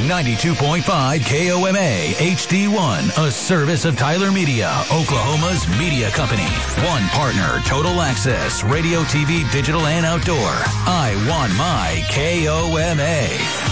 92.5 KOMA HD1, a service of Tyler Media, Oklahoma's media company. One partner, Total Access, radio, TV, digital, and outdoor. I want my KOMA.